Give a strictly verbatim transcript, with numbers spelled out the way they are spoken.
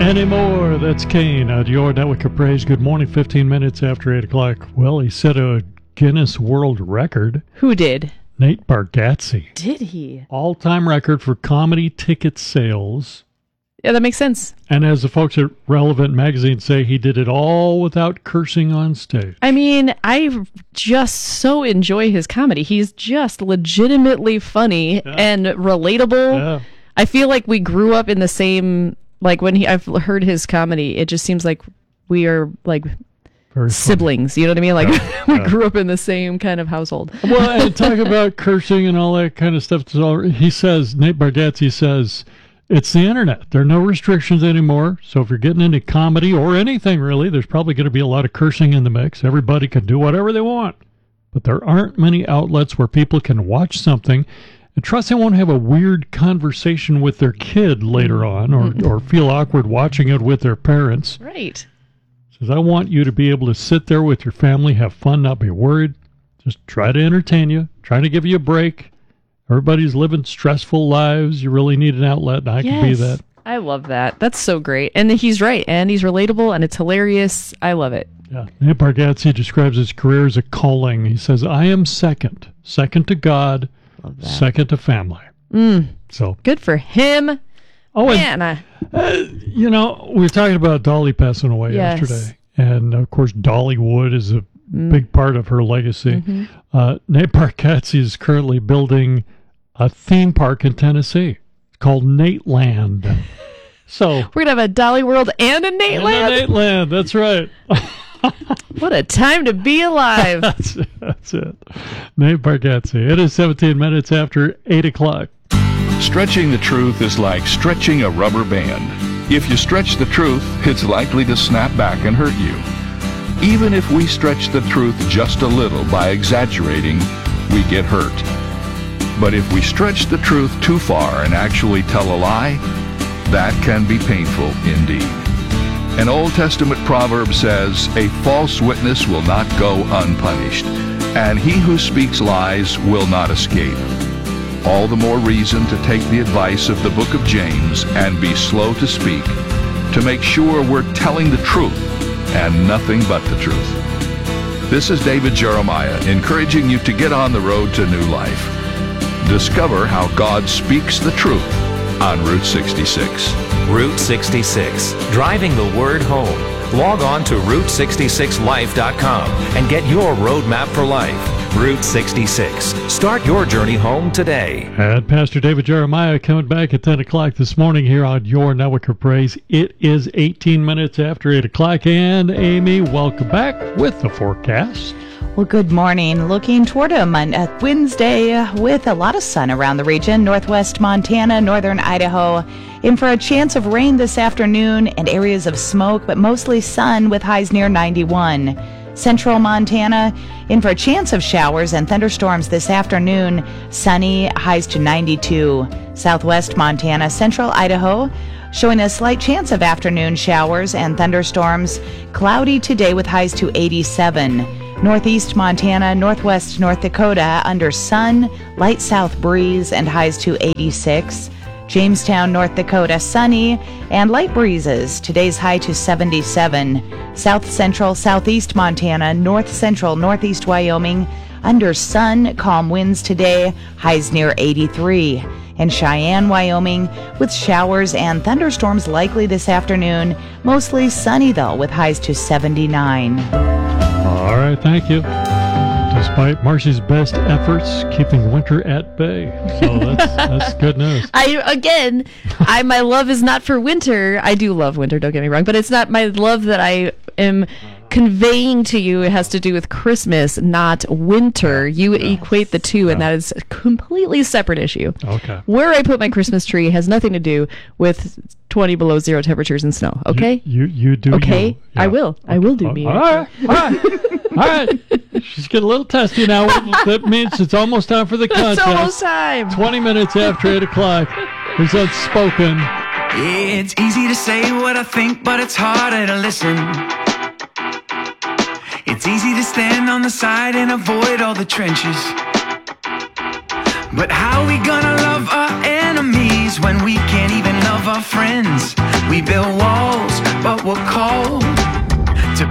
Anymore. That's Kane at your network of praise. Good morning, fifteen minutes after eight o'clock. Well, he set a Guinness World Record. Who did? Nate Bargatze. Did he? All-time record for comedy ticket sales. Yeah, that makes sense. And as the folks at Relevant Magazine say, he did it all without cursing on stage. I mean, I just so enjoy his comedy. He's just legitimately funny Yeah. and relatable. Yeah. I feel like we grew up in the same, like when he, I've heard his comedy, it just seems like we are like Very siblings. You know what I mean? Like Yeah. we Yeah. grew up in the same kind of household. Well, and talk about cursing and all that kind of stuff. So he says, Nate Bargatze says, it's the internet. There are no restrictions anymore. So if you're getting into comedy or anything really, there's probably going to be a lot of cursing in the mix. Everybody can do whatever they want. But there aren't many outlets where people can watch something and trust they won't have a weird conversation with their kid later on or, or feel awkward watching it with their parents. Right. Says, I want you to be able to sit there with your family, have fun, not be worried. Just try to entertain you, trying to give you a break. Everybody's living stressful lives. You really need an outlet, and I Yes. can be that. I love that. That's so great. And he's right. And he's relatable and it's hilarious. I love it. Yeah. Nate Bargatze describes his career as a calling. He says, I am second. Second to God, Love that. second to family. Mm, So, good for him. oh, and, Man, I, uh, you know, we were talking about Dolly passing away Yes. yesterday. And, of course, Dollywood is a big part of her legacy. Mm-hmm. Uh, Nate Bargatze is currently building a theme park in Tennessee. It's called Nateland. So, we're going to have a Dolly World and a Nate and Land. a Nateland, that's right. What a time to be alive. That's it. That's it. Nate Bargatze. It is seventeen minutes after eight o'clock. Stretching the truth is like stretching a rubber band. If you stretch the truth, it's likely to snap back and hurt you. Even if we stretch the truth just a little by exaggerating, we get hurt. But if we stretch the truth too far and actually tell a lie, that can be painful indeed. An Old Testament proverb says, a false witness will not go unpunished, and he who speaks lies will not escape. All the more reason to take the advice of the book of James and be slow to speak, to make sure we're telling the truth and nothing but the truth. This is David Jeremiah encouraging you to get on the road to new life. Discover how God speaks the truth on Route sixty-six. Route sixty-six, driving the word home. Log on to route sixty-six life dot com and get your roadmap for life. Route sixty-six. Start your journey home today. And Pastor David Jeremiah coming back at ten o'clock this morning here on Your Network of Praise. It is eighteen minutes after eight o'clock. And Amy, welcome back with the forecast. Well, good morning. Looking toward a, Mon- a Wednesday with a lot of sun around the region. Northwest Montana, northern Idaho. In for a chance of rain this afternoon and areas of smoke, but mostly sun with highs near ninety-one. Central Montana, in for a chance of showers and thunderstorms this afternoon. Sunny, highs to ninety-two. Southwest Montana, central Idaho, showing a slight chance of afternoon showers and thunderstorms. Cloudy today with highs to eighty-seven. Northeast Montana, northwest North Dakota, under sun, light south breeze, and highs to eighty-six. Jamestown, North Dakota, sunny and light breezes. Today's high to seventy-seven. South Central, Southeast Montana, North Central, Northeast Wyoming, under sun, calm winds today, highs near eighty-three. And Cheyenne, Wyoming, with showers and thunderstorms likely this afternoon. Mostly sunny, though, with highs to seventy-nine. All right, thank you. Despite Marcy's best efforts keeping winter at bay. So that's, that's good news. I again, I my love is not for winter. I do love winter, don't get me wrong, but it's not my love that I am conveying to you. It has to do with Christmas, not winter. You Yeah. equate the two, and that is a completely separate issue. Okay. Where I put my Christmas tree has nothing to do with twenty below zero temperatures and snow. Okay. You you, you do Okay, you. I will. I will do me. All right, all right, all right. She's getting a little testy now. That means it's almost time for the contest. It's almost time. Twenty minutes after eight o'clock. Here's Unspoken. It's easy to say what I think, but it's harder to listen. It's easy to stand on the side and avoid all the trenches. But how we gonna love our enemies when we can't even love our friends?